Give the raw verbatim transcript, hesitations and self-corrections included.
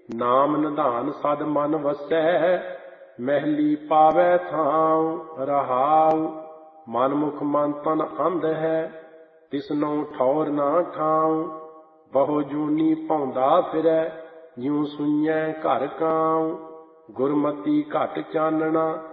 ਨਾਮ ਨਿਧਾਨ ਸਦ ਮਨ ਵਸੈ, ਮਹਿਲੀ ਪਾਵੈ ਥਾਉ ਰਹਾਉ। ਮਨ ਮੁਖ ਮਨ ਤਨ ਅੰਧ ਹੈ, ਤਿਸਨੋ ਠੌਰ ਨਾ ਠਾਉ। ਬਹੁ ਜੂਨੀ ਭੌਂਦਾ ਫਿਰੈ, ਜਿਉ ਸੁਈਐ ਘਰ ਕਾਉ। ਗੁਰਮਤੀ ਘਟ ਚਾਨਣਾ,